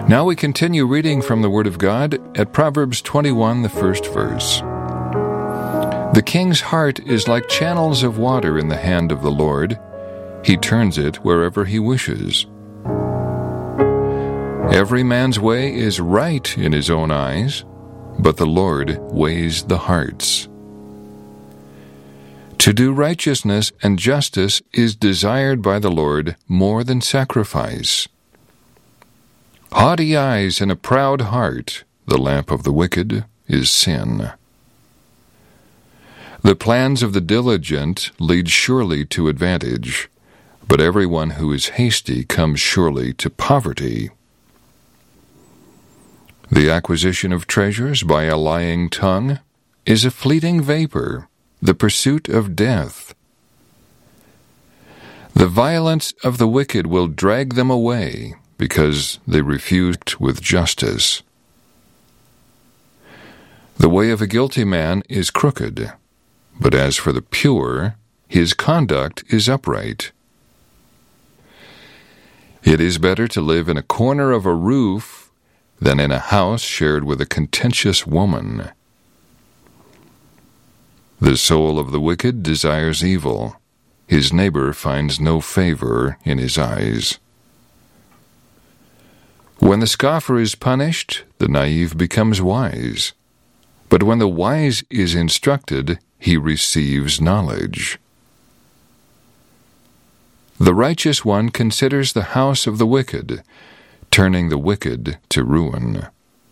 Now we continue reading from the Word of God at Proverbs 21, the first verse. The king's heart is like channels of water in the hand of the Lord. He turns it wherever he wishes. Every man's way is right in his own eyes, but the Lord weighs the hearts. To do righteousness and justice is desired by the Lord more than sacrifice. Haughty eyes and a proud heart, the lamp of the wicked, is sin. The plans of the diligent lead surely to advantage, but everyone who is hasty comes surely to poverty. The acquisition of treasures by a lying tongue is a fleeting vapor, the pursuit of death. The violence of the wicked will drag them away, because they refused with justice. The way of a guilty man is crooked, but as for the pure, his conduct is upright. It is better to live in a corner of a roof than in a house shared with a contentious woman. The soul of the wicked desires evil. His neighbor finds no favor in his eyes. When the scoffer is punished, the naive becomes wise. But when the wise is instructed, he receives knowledge. The righteous one considers the house of the wicked, turning the wicked to ruin.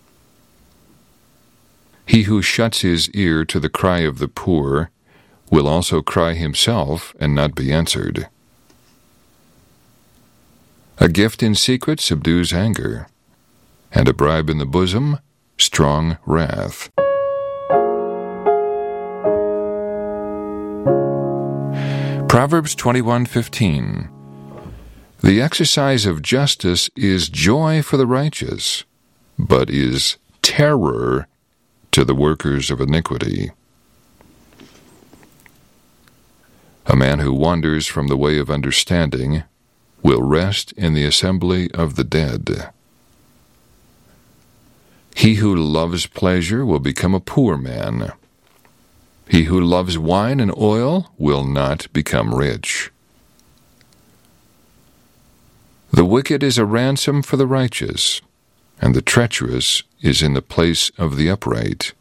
He who shuts his ear to the cry of the poor will also cry himself and not be answered. A gift in secret subdues anger, and a bribe in the bosom, strong wrath. Proverbs 21:15. The exercise of justice is joy for the righteous, but is terror to the workers of iniquity. A man who wanders from the way of understanding will rest in the assembly of the dead. He who loves pleasure will become a poor man. He who loves wine and oil will not become rich. The wicked is a ransom for the righteous, and the treacherous is in the place of the upright.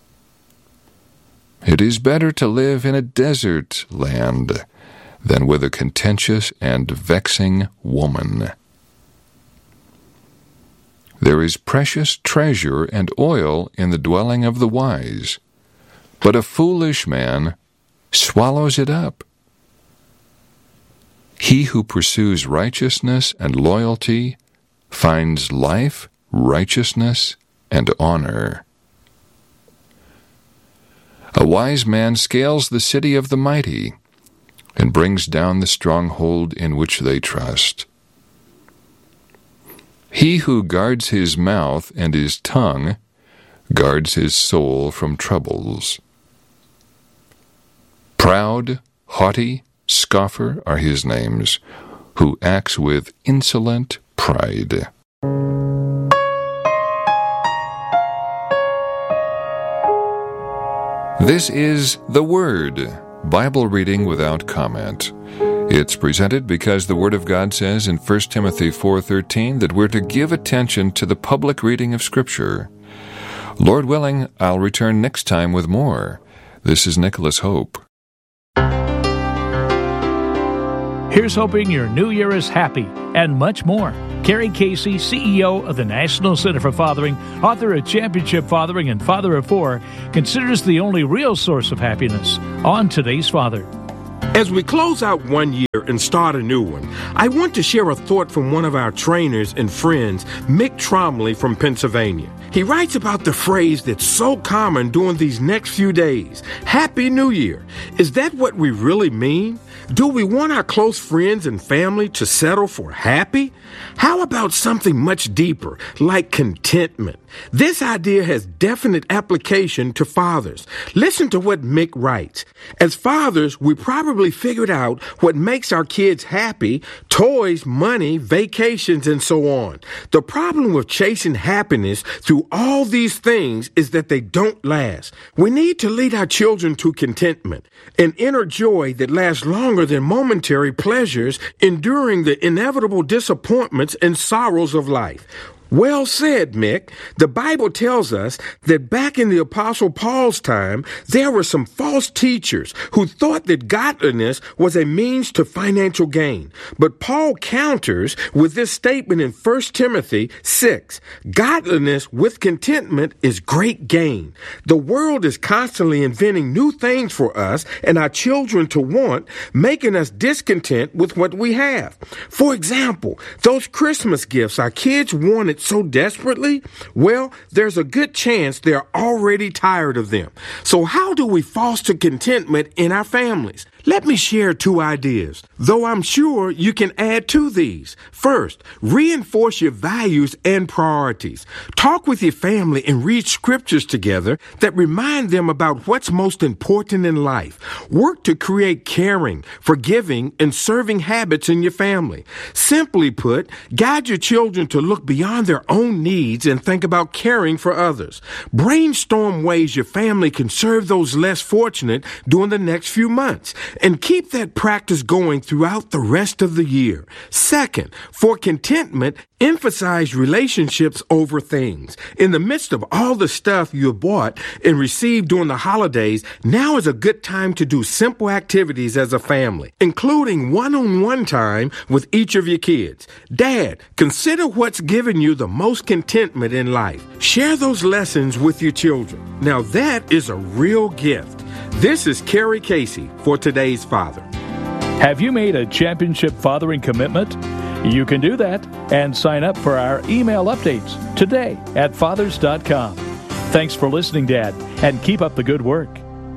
It is better to live in a desert land than with a contentious and vexing woman. There is precious treasure and oil in the dwelling of the wise, but a foolish man swallows it up. He who pursues righteousness and loyalty finds life, righteousness, and honor. A wise man scales the city of the mighty and brings down the stronghold in which they trust. He who guards his mouth and his tongue guards his soul from troubles. Proud, haughty, scoffer are his names, who acts with insolent pride. This is The Word, Bible reading without comment. It's presented because the Word of God says in 1 Timothy 4:13 that we're to give attention to the public reading of Scripture. Lord willing, I'll return next time with more. This is Nicholas Hope. Here's hoping your new year is happy and much more. Carrie Casey, CEO of the National Center for Fathering, author of Championship Fathering and Father of Four, considers the only real source of happiness on Today's Father. As we close out one year and start a new one, I want to share a thought from one of our trainers and friends, Mick Tromley from Pennsylvania. He writes about the phrase that's so common during these next few days, Happy New Year. Is that what we really mean? Do we want our close friends and family to settle for happy? How about something much deeper, like contentment? This idea has definite application to fathers. Listen to what Mick writes. As fathers, we probably figured out what makes our kids happy: toys, money, vacations, and so on. The problem with chasing happiness through all these things is that they don't last. We need to lead our children to contentment, an inner joy that lasts longer than momentary pleasures, enduring the inevitable disappointments and sorrows of life. Well said, Mick. The Bible tells us that back in the Apostle Paul's time, there were some false teachers who thought that godliness was a means to financial gain. But Paul counters with this statement in 1 Timothy 6. Godliness with contentment is great gain. The world is constantly inventing new things for us and our children to want, making us discontent with what we have. For example, those Christmas gifts our kids wanted so desperately, well, there's a good chance they're already tired of them. So how do we foster contentment in our families? Let me share 2 ideas, though I'm sure you can add to these. First, reinforce your values and priorities. Talk with your family and read scriptures together that remind them about what's most important in life. Work to create caring, forgiving, and serving habits in your family. Simply put, guide your children to look beyond their own needs and think about caring for others. Brainstorm ways your family can serve those less fortunate during the next few months, and keep that practice going throughout the rest of the year. Second, for contentment, emphasize relationships over things. In the midst of all the stuff you have bought and received during the holidays, now is a good time to do simple activities as a family, including one-on-one time with each of your kids. Dad, consider what's given you the most contentment in life. Share those lessons with your children. Now that is a real gift. This is Kerry Casey for Today's Father. Have you made a championship fathering commitment? You can do that and sign up for our email updates today at fathers.com. Thanks for listening, Dad, and keep up the good work.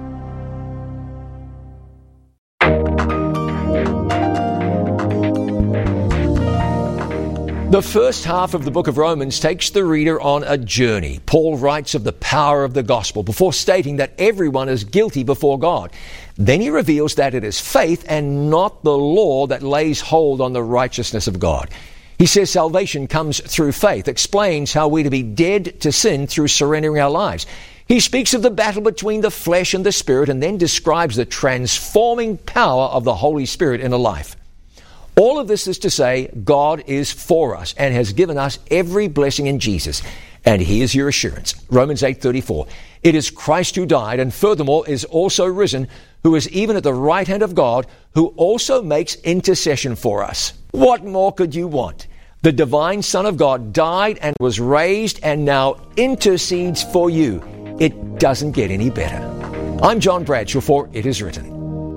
The first half of the book of Romans takes the reader on a journey. Paul writes of the power of the gospel before stating that everyone is guilty before God. Then he reveals that it is faith and not the law that lays hold on the righteousness of God. He says salvation comes through faith, explains how we're to be dead to sin through surrendering our lives. He speaks of the battle between the flesh and the spirit, and then describes the transforming power of the Holy Spirit in a life. All of this is to say God is for us and has given us every blessing in Jesus. And here's your assurance. Romans 8:34. It is Christ who died and furthermore is also risen, who is even at the right hand of God, who also makes intercession for us. What more could you want? The divine Son of God died and was raised and now intercedes for you. It doesn't get any better. I'm John Bradshaw for It Is Written.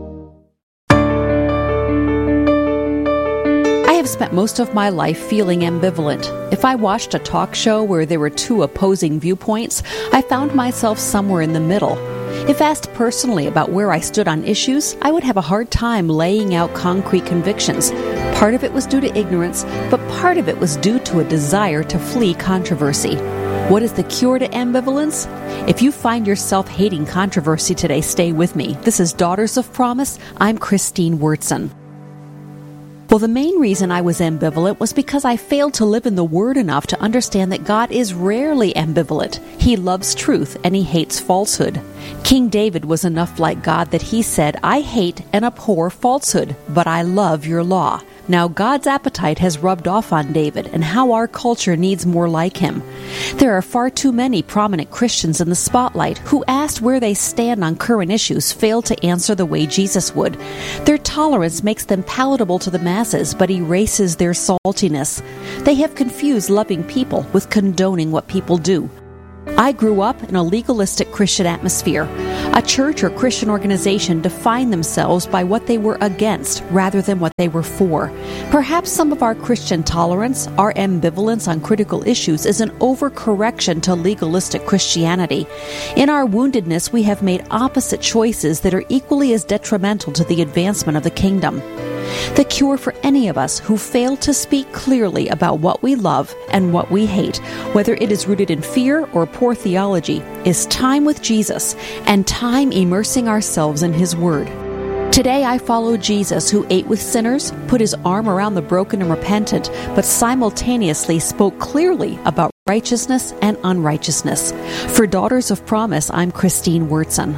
I have spent most of my life feeling ambivalent. If I watched a talk show where there were 2 opposing viewpoints, I found myself somewhere in the middle. If asked personally about where I stood on issues, I would have a hard time laying out concrete convictions. Part of it was due to ignorance, but part of it was due to a desire to flee controversy. What is the cure to ambivalence? If you find yourself hating controversy today, stay with me. This is Daughters of Promise. I'm Christine Wurtson. Well, the main reason I was ambivalent was because I failed to live in the Word enough to understand that God is rarely ambivalent. He loves truth and He hates falsehood. King David was enough like God that he said, I hate and abhor falsehood, but I love your law. Now, God's appetite has rubbed off on David, and how our culture needs more like him. There are far too many prominent Christians in the spotlight who, asked where they stand on current issues, fail to answer the way Jesus would. Their tolerance makes them palatable to the masses, but erases their saltiness. They have confused loving people with condoning what people do. I grew up in a legalistic Christian atmosphere. A church or Christian organization defined themselves by what they were against rather than what they were for. Perhaps some of our Christian tolerance, our ambivalence on critical issues, is an overcorrection to legalistic Christianity. In our woundedness, we have made opposite choices that are equally as detrimental to the advancement of the kingdom. The cure for any of us who fail to speak clearly about what we love and what we hate, whether it is rooted in fear or poor theology, is time with Jesus and time immersing ourselves in His Word. Today I follow Jesus, who ate with sinners, put His arm around the broken and repentant, but simultaneously spoke clearly about righteousness and unrighteousness. For Daughters of Promise, I'm Christine Wurtson.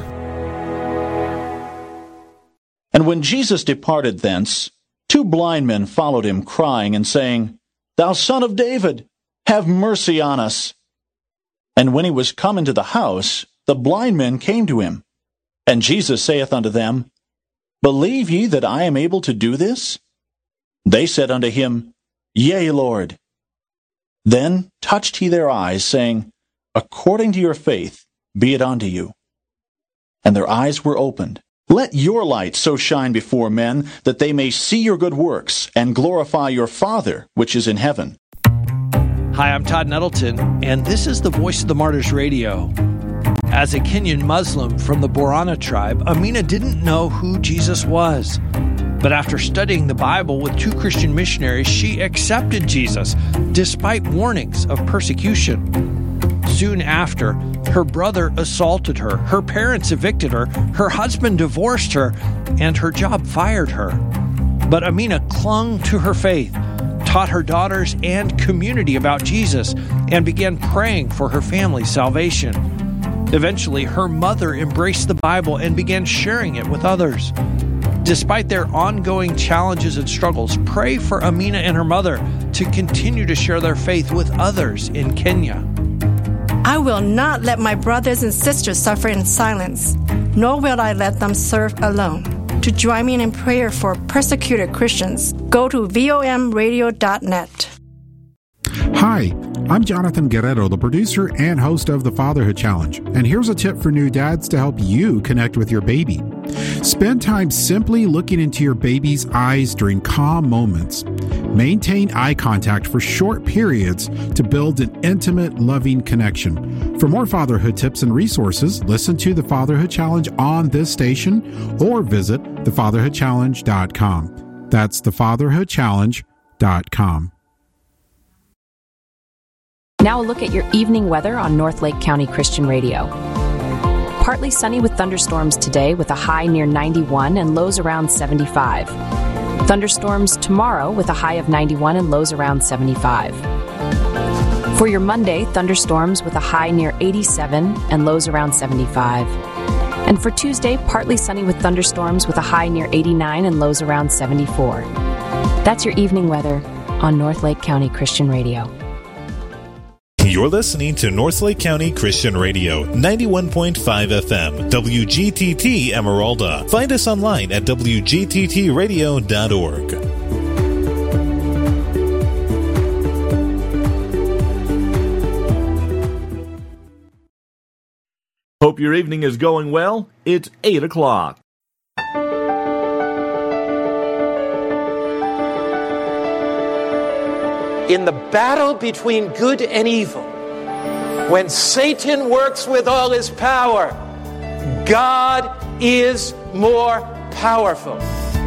And when Jesus departed thence, 2 blind men followed him, crying and saying, Thou Son of David, have mercy on us. And when he was come into the house, the blind men came to him. And Jesus saith unto them, Believe ye that I am able to do this? They said unto him, Yea, Lord. Then touched he their eyes, saying, According to your faith be it unto you. And their eyes were opened. Let your light so shine before men, that they may see your good works, and glorify your Father which is in heaven. Hi, I'm Todd Nettleton, and this is the Voice of the Martyrs Radio. As a Kenyan Muslim from the Borana tribe, Amina didn't know who Jesus was. But after studying the Bible with 2 Christian missionaries, she accepted Jesus, despite warnings of persecution. Soon after, her brother assaulted her, her parents evicted her husband divorced her, and her job fired her. But Amina clung to her faith, taught her daughters and community about Jesus, and began praying for her family's salvation. Eventually, her mother embraced the Bible and began sharing it with others. Despite their ongoing challenges and struggles, pray for Amina and her mother to continue to share their faith with others in Kenya. I will not let my brothers and sisters suffer in silence, nor will I let them serve alone. To join me in prayer for persecuted Christians, go to vomradio.net. Hi, I'm Jonathan Guerrero, the producer and host of the Fatherhood Challenge. And here's a tip for new dads to help you connect with your baby. Spend time simply looking into your baby's eyes during calm moments. Maintain eye contact for short periods to build an intimate, loving connection. For more fatherhood tips and resources, listen to the Fatherhood Challenge on this station or visit thefatherhoodchallenge.com. That's thefatherhoodchallenge.com. Now a look at your evening weather on North Lake County Christian Radio. Partly sunny with thunderstorms today with a high near 91 and lows around 75. Thunderstorms tomorrow with a high of 91 and lows around 75. For your Monday, thunderstorms with a high near 87 and lows around 75. And for Tuesday, partly sunny with thunderstorms with a high near 89 and lows around 74. That's your evening weather on North Lake County Christian Radio. You're listening to North Lake County Christian Radio, 91.5 FM, WGTT Emeralda. Find us online at wgttradio.org. Hope your evening is going well. It's 8 o'clock. In the battle between good and evil, when Satan works with all his power, God is more powerful.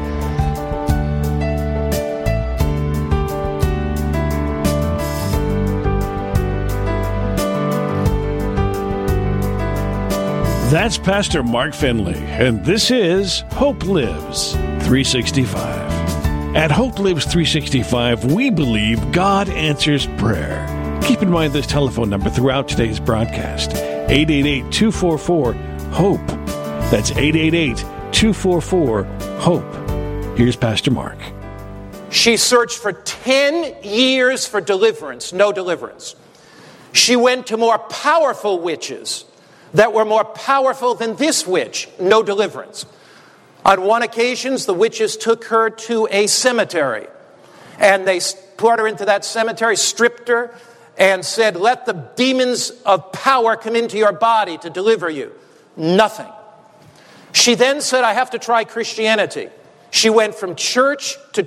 That's Pastor Mark Finley, and this is Hope Lives 365. At Hope Lives 365, we believe God answers prayer. Keep in mind this telephone number throughout today's broadcast, 888-244-HOPE. That's 888-244-HOPE. Here's Pastor Mark. She searched for 10 years for deliverance, no deliverance. She went to more powerful witches that were more powerful than this witch, no deliverance. On one occasion, the witches took her to a cemetery, and they brought her into that cemetery, stripped her, and said, let the demons of power come into your body to deliver you. Nothing. She then said, I have to try Christianity. She went from church to